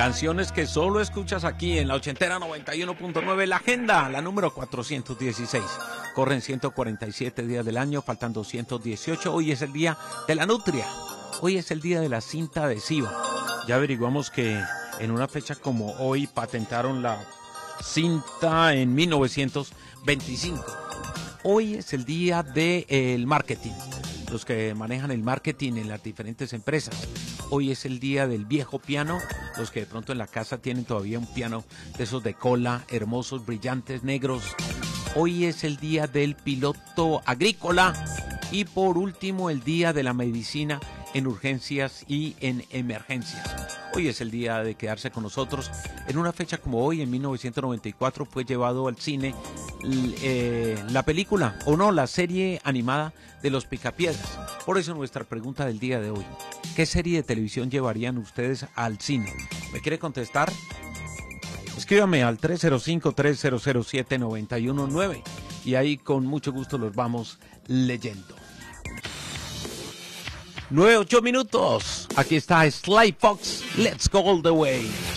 Canciones que solo escuchas aquí en la ochentera 91.9, la agenda, la número 416. Corren 147 días del año, faltan 218. Hoy es el día de la nutria. Hoy es el día de la cinta adhesiva. Ya averiguamos que en una fecha como hoy patentaron la cinta en 1925. Hoy es el día del marketing. Los que manejan el marketing en las diferentes empresas. Hoy es el día del viejo piano, los que de pronto en la casa tienen todavía un piano de esos de cola, hermosos, brillantes, negros. Hoy es el día del piloto agrícola y por último el día de la medicina en urgencias y en emergencias. Hoy es el día de quedarse con nosotros. En una fecha como hoy, en 1994, fue llevado al cine la película, o no, la serie animada de Los Picapiedras. Por eso nuestra pregunta del día de hoy: ¿qué serie de televisión llevarían ustedes al cine? ¿Me quiere contestar? Escríbame al 305-3007-919 y ahí con mucho gusto los vamos leyendo. 9-8 minutos. Aquí está Sly Fox. Let's go all the way.